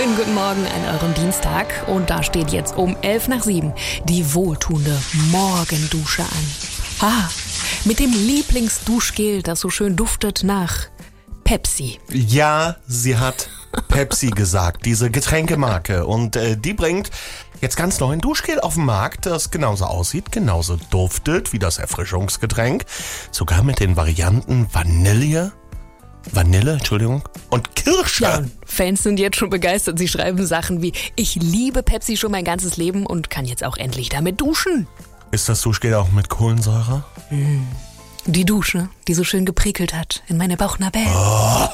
Schönen guten Morgen an eurem Dienstag. Und da steht jetzt um 6:11 die wohltuende Morgendusche an. Mit dem Lieblingsduschgel, das so schön duftet nach Pepsi. Ja, sie hat Pepsi gesagt, diese Getränkemarke. Und die bringt jetzt ganz neuen Duschgel auf den Markt, das genauso aussieht, genauso duftet wie das Erfrischungsgetränk. Sogar mit den Varianten Vanille, und Kirsche. Ja, und Fans sind jetzt schon begeistert. Sie schreiben Sachen wie: Ich liebe Pepsi schon mein ganzes Leben und kann jetzt auch endlich damit duschen. Ist das Duschgel auch mit Kohlensäure? Die Dusche, die so schön geprickelt hat in meine Bauchnabel.